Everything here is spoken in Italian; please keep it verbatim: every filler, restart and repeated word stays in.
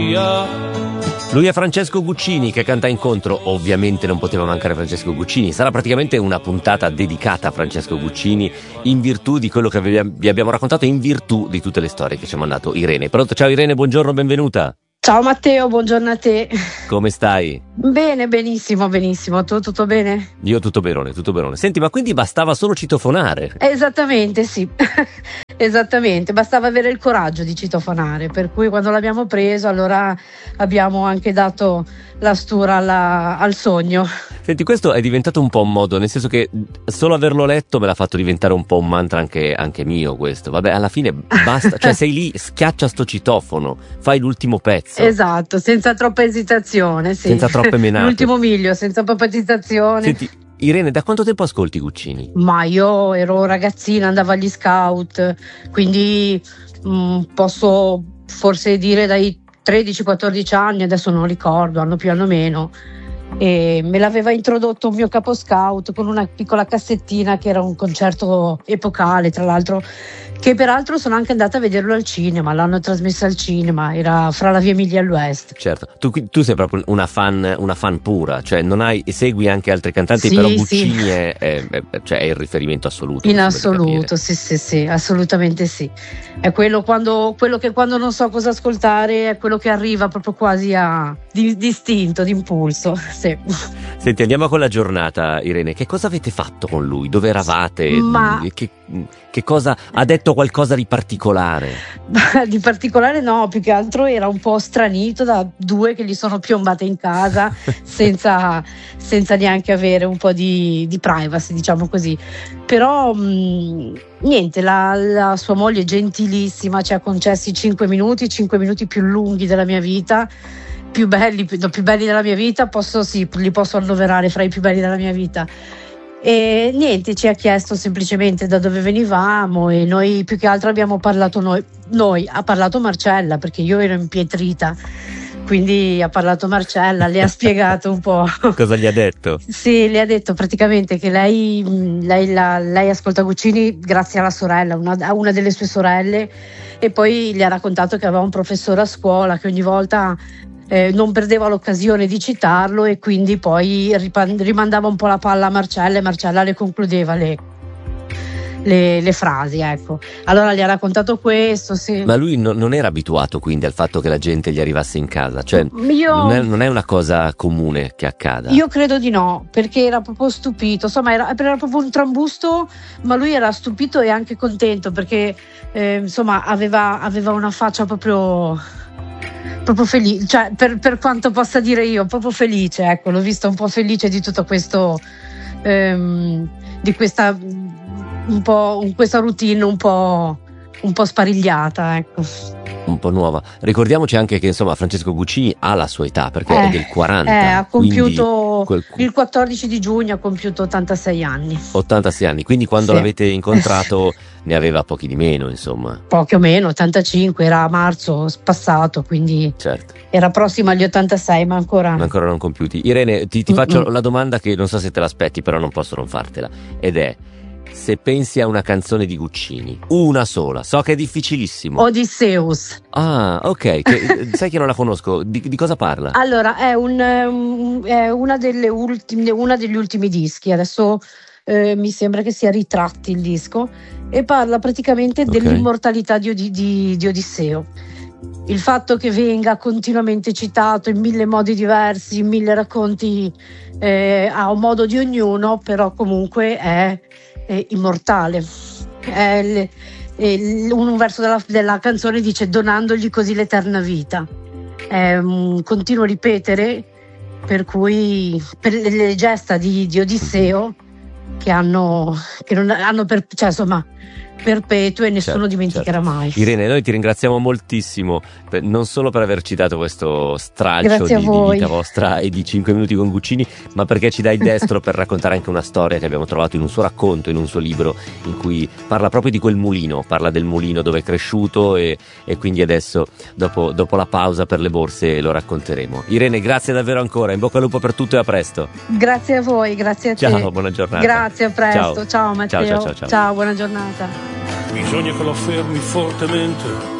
via. Lui è Francesco Guccini che canta Incontro. Ovviamente non poteva mancare Francesco Guccini. Sarà praticamente una puntata dedicata a Francesco Guccini in virtù di quello che vi abbiamo raccontato, in virtù di tutte le storie che ci ha mandato Irene. Pronto? Ciao Irene, buongiorno, benvenuta. Ciao Matteo, buongiorno a te. Come stai? Bene, benissimo, benissimo. Tu tutto bene? Io tutto benone, tutto benone. Senti, ma quindi bastava solo citofonare? Esattamente, sì. Esattamente, bastava avere il coraggio di citofonare, per cui quando l'abbiamo preso allora abbiamo anche dato la stura alla, al sogno. Senti, questo è diventato un po' un modo, nel senso che solo averlo letto me l'ha fatto diventare un po' un mantra anche, anche mio questo. Vabbè, alla fine basta, cioè sei lì, schiaccia sto citofono, fai l'ultimo pezzo. Esatto, senza troppa esitazione, sì. Senza troppe menate. L'ultimo miglio, senza troppa esitazione. Senti, Irene, da quanto tempo ascolti Guccini? Ma io ero ragazzina, andavo agli scout, quindi mh, posso forse dire dai tredici quattordici anni, adesso non ricordo, hanno più hanno meno. E me l'aveva introdotto un mio capo scout con una piccola cassettina che era un concerto epocale, tra l'altro, che peraltro sono anche andata a vederlo al cinema, l'hanno trasmesso al cinema, era Fra la via Emilia e l'Ouest. Certo, tu, tu sei proprio una fan, una fan pura, cioè non hai, segui anche altri cantanti, sì, però Guccini sì. è, è, è, cioè è il riferimento assoluto. In assoluto, sì sì sì, assolutamente sì. È quello, quando, quello che quando non so cosa ascoltare è quello che arriva proprio quasi a di, distinto, d'impulso. Sì. Senti, andiamo con la giornata, Irene. Che cosa avete fatto con lui? Dove eravate? Ma... Che, che cosa ha detto? Qualcosa di particolare? Di particolare no, più che altro era un po' stranito da due che gli sono piombate in casa senza, senza neanche avere un po' di, di privacy, diciamo così. Però mh, niente, la, la sua moglie è gentilissima, ci ha concessi cinque minuti, cinque minuti più lunghi della mia vita. Più belli, più, no, più belli della mia vita, posso sì, li posso annoverare fra i più belli della mia vita. E niente, ci ha chiesto semplicemente da dove venivamo e noi più che altro abbiamo parlato noi, noi ha parlato Marcella perché io ero impietrita, quindi ha parlato Marcella, le ha spiegato un po'. Cosa gli ha detto? Sì, le ha detto praticamente che lei, lei, la, lei ascolta Guccini grazie alla sorella, una, a una delle sue sorelle, e poi le ha raccontato che aveva un professore a scuola che ogni volta Eh, non perdeva l'occasione di citarlo e quindi poi ripan- rimandava un po' la palla a Marcella e Marcella le concludeva le, le, le frasi, ecco. Allora gli ha raccontato questo, sì. Ma lui no, non era abituato quindi al fatto che la gente gli arrivasse in casa, cioè io, non, è, non è una cosa comune che accada. Io credo di no, perché era proprio stupito, insomma era, era proprio un trambusto, ma lui era stupito e anche contento perché eh, insomma aveva, aveva una faccia proprio proprio felice, cioè per, per quanto possa dire io, proprio felice, ecco, l'ho visto un po' felice di tutto questo, ehm, di questa un po' questa routine un po' un po' sparigliata, ecco. Un po' nuova. Ricordiamoci anche che insomma Francesco Guccini ha la sua età perché eh, è del quaranta. Eh, ha compiuto quel... il quattordici di giugno ha compiuto ottantasei anni. ottantasei anni, quindi quando sì. l'avete incontrato ne aveva pochi di meno, insomma. Pochi o meno, ottantacinque, era a marzo passato, quindi certo. Era prossimo agli ottantasei, ma ancora ma ancora non compiuti. Irene, ti, ti faccio la domanda che non so se te l'aspetti, però non posso non fartela, ed è: se pensi a una canzone di Guccini, una sola, so che è difficilissimo. Odysseus. Ah, ok, che, sai che non la conosco, di, di cosa parla? Allora, è, un, um, è una delle ultime, una degli ultimi dischi, adesso eh, mi sembra che sia Ritratti il disco, e parla praticamente okay. dell'immortalità di, di, di Odisseo. Il fatto che venga continuamente citato in mille modi diversi, in mille racconti, eh, a un modo di ognuno, però comunque è È immortale. È le, è un verso della, della canzone dice: donandogli così l'eterna vita. È un continuo ripetere, per cui per le, le gesta di, di Odisseo che hanno che non hanno per, cioè insomma perpetuo e nessuno certo, dimenticherà certo. mai. Irene, noi ti ringraziamo moltissimo per, non solo per aver citato questo stralcio di, di vita vostra e di cinque minuti con Guccini, ma perché ci dai destro per raccontare anche una storia che abbiamo trovato in un suo racconto, in un suo libro, in cui parla proprio di quel mulino, parla del mulino dove è cresciuto e, e quindi adesso dopo, dopo la pausa per le borse lo racconteremo. Irene, grazie davvero ancora, in bocca al lupo per tutto e a presto. Grazie a voi, grazie a te. Ciao, buona giornata. Grazie, a presto. Ciao, ciao Matteo. Ciao, ciao, ciao, ciao. Ciao, buona giornata. Bisogna che lo fermi fortemente